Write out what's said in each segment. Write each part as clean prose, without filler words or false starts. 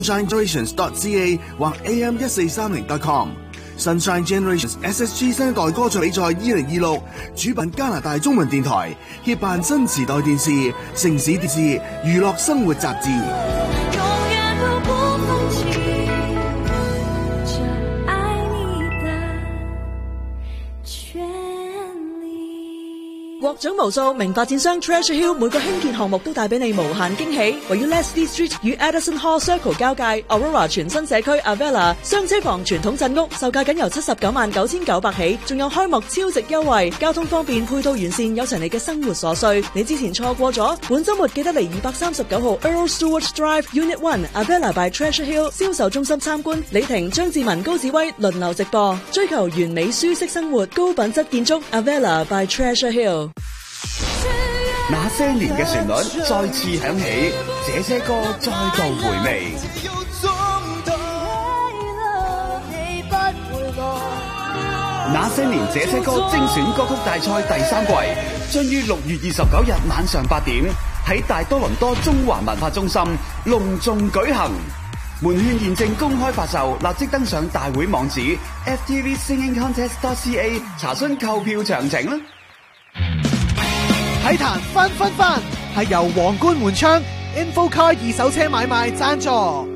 SunshineGenerations.ca 或 AM1430.com。Sunshine Generations SSG 新一代歌唱比賽2026主辦加拿大中文電台，協辦新時代電視、城市電視、娛樂生活雜誌。 獲獎無數，名發展商 Treasure Hill 每個興建項目都帶俾你無限驚喜。位於 Leslie Street 與 Addison Hall Circle 交界 Aurora 全新社區 Avella 雙車房傳統鎮屋，售價僅由799900起，仲有開幕超值優惠，交通方便，配套完善，有齊你嘅生活所需。你之前錯過咗，本週末記得嚟239號 Earl Stewart Drive Unit 1 Avella by Treasure Hill 銷售中心參觀。李婷、張志文、高志威輪流直播，追求完美舒適生活，高品質建築 Avella by Treasure Hill。 那些年嘅旋律再次響起，這些歌再度回味。那些年這些歌精選歌曲大賽第3季將於6月29日晚上8點喺大多倫多中華文化中心隆重舉行。門券現正公開發售，立即登上大會網址 ftvsingingcontest.ca 查詢購票詳情啦。 體壇分分分係由皇冠門窗 InfoCar 二手車買賣贊助。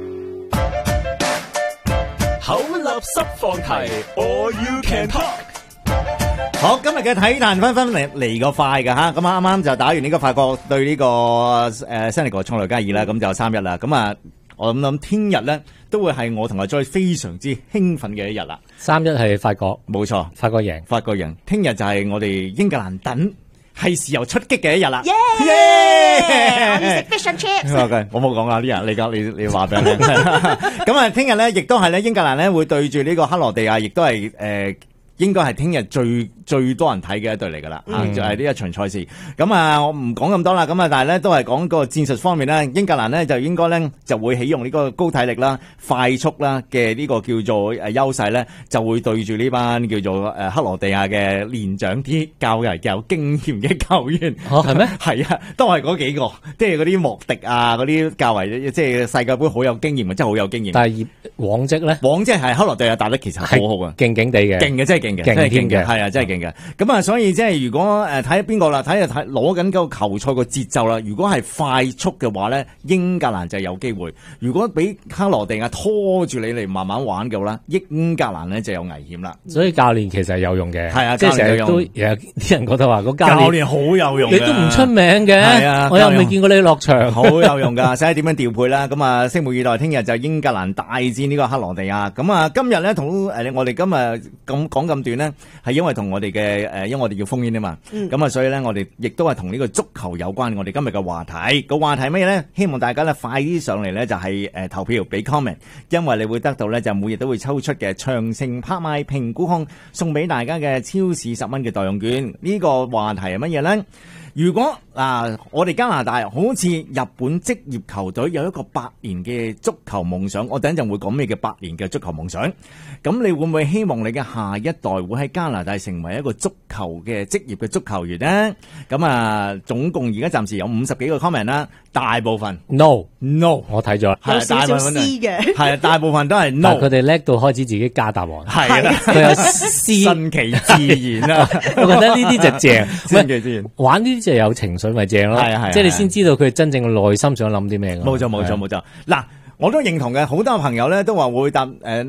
口立濕放題 All You Can Talk。 好，今日嘅體壇分分嚟個快㗎吓，咁啱啱就打完呢個法國對呢個Senegal塞內加爾啦，咁就3-1啦。咁啊，我諗聽日咧都會係我同阿 Joy 非常之興奮嘅一日啦。 3-1係法國， 冇錯， 法國贏， 法國贏。聽日就係我哋英格蘭等。係時候出擊嘅一日啦！ 耶！我要食 fish and chips。 我冇講啊，啲人你話俾我聽。咁啊，聽日咧亦都係咧英格蘭咧會對住呢個克羅地亞，亦都係應該係聽日最多人睇嘅一隊嚟噶啦，就係呢一場賽事。咁啊，我唔講咁多啦。咁啊，但係咧都係講個戰術方面咧，英格蘭咧就應該咧就會起用呢個高體力啦、快速啦嘅呢個叫做優勢咧，就會對住呢班叫做克羅地亞嘅年長啲、較為有經驗嘅球員。 係咩？ 係啊，都係嗰幾個，即係嗰啲莫迪啊，嗰啲較為即係世界盃好有經驗嘅，真係好有經驗。 但係往績咧， 往績係克羅地亞打得其實好好啊， 勁勁地嘅， 勁嘅真係勁嘅，真係勁嘅，係啊，真係勁嘅。咁啊，所以即係如果睇下邊個啦，睇攞緊嗰個球賽個節奏啦。如果係快速嘅話咧，英格蘭就有機會；如果俾克羅地亞拖住你嚟慢慢玩嘅話咧，英格蘭咧就有危險啦。 所以教練其實係有用嘅， 係啊， 即係成日都有啲人覺得話個教練好有用， 你都唔出名嘅， 係啊， 我又未見過你落場， 好有用噶。睇下點樣調配啦。咁啊，拭目以待，聽日就英格蘭大戰呢個克羅地亞。咁啊，今日咧同我哋今日咁講咁短咧，係因為同我哋嘅因為我哋要封煙啊嘛，咁啊，所以咧我哋亦都係同呢個足球有關。我哋今日嘅話題個話題乜嘢咧？希望大家咧快啲上嚟咧，就係投票俾 comment， 因為你會得到咧就每日都會抽出嘅長城拍賣評估控送俾大家嘅超市10蚊嘅代用券。呢個話題係乜嘢咧？如果我哋加拿大好似日本職業球隊有一個100年嘅足球夢想，我等一陣會講咩叫100年嘅足球夢想。咁你會唔會希望你嘅下一代會喺加拿大成為一個足球嘅職業嘅足球員呢？咁啊，總共而家暫時有50幾個 comment 啦，大部分 no， 我睇咗，有少少 C 嘅， 係啊，大部分都係 no。 但佢哋叻到開始自己加答案， 係啦， 佢有 C， 順其自然啦。 我覺得呢啲就正， 順其自然。 玩呢啲就有情緒咪正咯， 係即係你先知道佢真正嘅內心想諗啲咩。 冇錯。嗱，我都認同嘅，好多朋友咧都話會答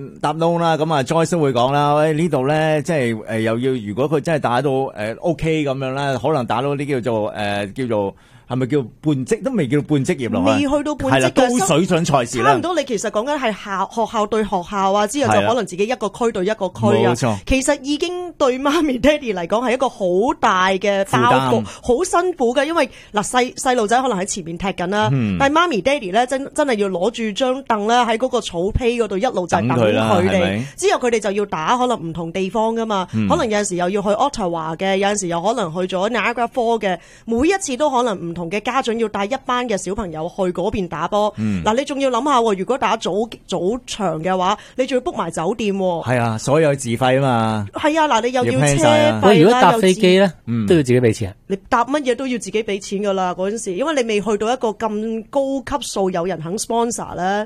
no 啦。咁啊 Joyce 都會講啦，喂，呢度咧即係又要如果佢真係打到OK 咁樣咧，可能打到啲叫做。係咪叫半職都未叫半職業咯？ 未去到半職嘅高水準賽事啦。 差唔多，你其實講緊係學校對學校啊，之後就可能自己一個區對一個區啊。冇錯，其實已經對媽咪爹哋嚟講係一個好大嘅包袱，好辛苦嘅。因為嗱細路仔可能喺前面踢緊啦，但係媽咪爹哋咧真係要攞住張凳咧喺嗰個草坯嗰度一路就等佢哋。之後佢哋就要打可能唔同地方噶嘛，可能有陣時又要去 Ottawa 嘅，有陣時又可能去咗 Niagara Falls 嘅，每一次都可能唔同嘅家長要帶一班嘅小朋友去嗰邊打波。嗱，你仲要諗下，如果打早場嘅話，你仲要 book 埋酒店。 係啊，所有自費啊嘛。 係啊，嗱，你又要車費啦， 如果搭飛機咧，都要自己俾錢。 你搭乜嘢都要自己俾錢噶啦，嗰陣時，因為你未去到一個咁高級數，有人肯 sponsor 咧。